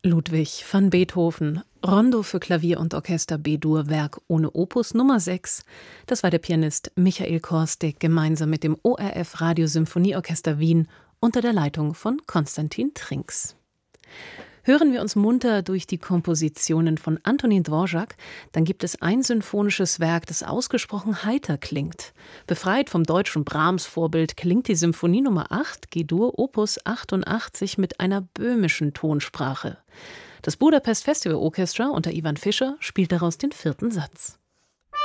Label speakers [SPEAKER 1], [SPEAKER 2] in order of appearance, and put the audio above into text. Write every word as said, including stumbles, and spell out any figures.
[SPEAKER 1] Ludwig van Beethoven, Rondo für Klavier und Orchester B-Dur, Werk ohne Opus Nummer sechs. Das war der Pianist Michael Korstek gemeinsam mit dem O R F Radiosymphonieorchester Wien unter der Leitung von Konstantin Trinks. Hören wir uns munter durch die Kompositionen von Antonin Dvorak, dann gibt es ein symphonisches Werk, das ausgesprochen heiter klingt. Befreit vom deutschen Brahms-Vorbild klingt die Symphonie Nummer acht, G-Dur Opus achtundachtzig, mit einer böhmischen Tonsprache. Das Budapest Festival Orchestra unter Ivan Fischer spielt daraus den vierten Satz.